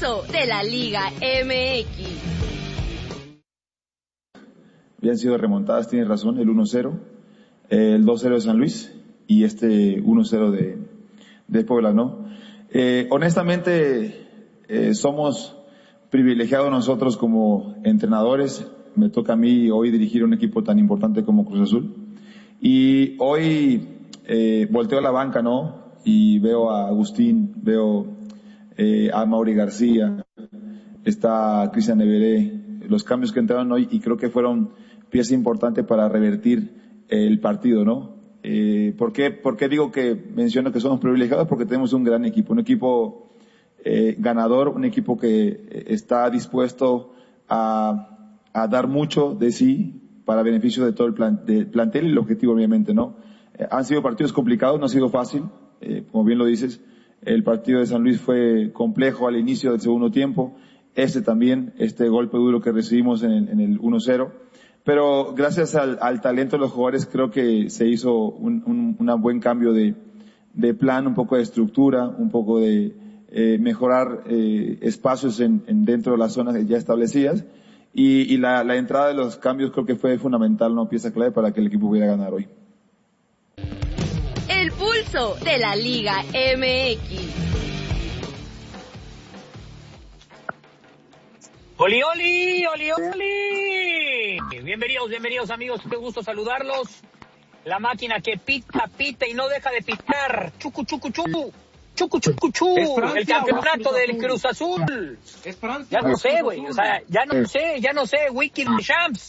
pulso de la Liga MX. Habían sido remontadas, tienes razón, el 1-0, el 2-0 de San Luis y este 1-0 de Puebla, ¿no? Honestamente, somos privilegiados nosotros como entrenadores. Me toca a mí hoy dirigir un equipo tan importante como Cruz Azul. Y hoy volteo a la banca, ¿no? Y veo a Agustín, veo a Mauri García, está Cristian Everé, los cambios que entraron hoy, y creo que fueron pieza importante para revertir el partido, ¿no? ¿Por qué digo que menciono que somos privilegiados? Porque tenemos un gran equipo, un equipo ganador, un equipo que está dispuesto a dar mucho de sí para beneficio de todo el plantel y el objetivo, obviamente, ¿no? Han sido partidos complicados, no ha sido fácil, como bien lo dices. El partido de San Luis fue complejo al inicio del segundo tiempo. También, este golpe duro que recibimos en el 1-0. Pero gracias al talento de los jugadores creo que se hizo un buen cambio de plan, un poco de estructura, un poco de mejorar espacios dentro de las zonas ya establecidas. Y la entrada de los cambios creo que fue fundamental, una pieza clave para que el equipo pudiera ganar hoy. El pulso de la Liga MX. ¡Oli, oli, oli, oli! Bienvenidos amigos, qué gusto saludarlos. La máquina que pita y no deja de pitar. Chucu, chucu, chucu. Chucu, chucu, chucu. El campeonato del Cruz Azul. Es Francia. Ya no sé, güey. O sea, ya no sé. Wiki Champs.